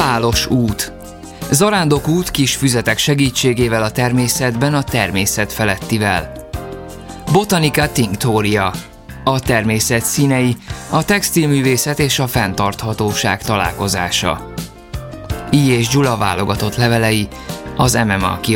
Pálos út. Zarándokút kis füzetek segítségével a természetben a természet felettivel. Botanica tinctoria. A természet színei, a textilművészet és a fenntarthatóság találkozása. I. és Gyula válogatott levelei, az MMA